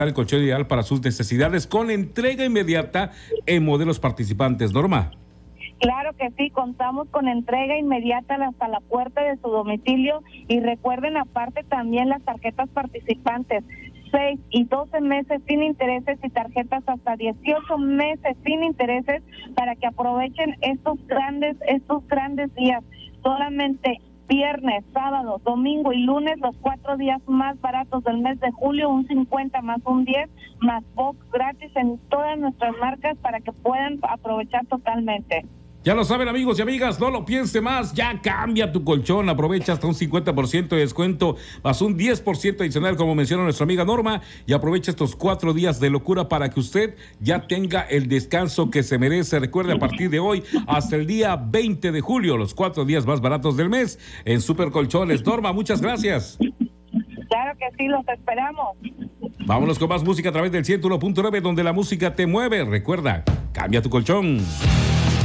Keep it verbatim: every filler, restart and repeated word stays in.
el colchón ideal para sus necesidades con entrega inmediata en modelos participantes. Norma. Claro que sí, contamos con entrega inmediata hasta la puerta de su domicilio y recuerden aparte también las tarjetas participantes, seis y doce meses sin intereses y tarjetas hasta dieciocho meses sin intereses para que aprovechen estos grandes, estos grandes días. Solamente viernes, sábado, domingo y lunes, los cuatro días más baratos del mes de julio, un cincuenta más un diez, más box gratis en todas nuestras marcas para que puedan aprovechar totalmente. Ya lo saben, amigos y amigas, no lo piense más, ya cambia tu colchón, aprovecha hasta un cincuenta por ciento de descuento, más un diez por ciento adicional, como menciona nuestra amiga Norma, y aprovecha estos cuatro días de locura para que usted ya tenga el descanso que se merece. Recuerde, a partir de hoy hasta el día veinte de julio, los cuatro días más baratos del mes en Super Colchones. Norma, muchas gracias. Claro que sí, los esperamos. Vámonos con más música a través del ciento uno punto nueve, donde la música te mueve. Recuerda, cambia tu colchón.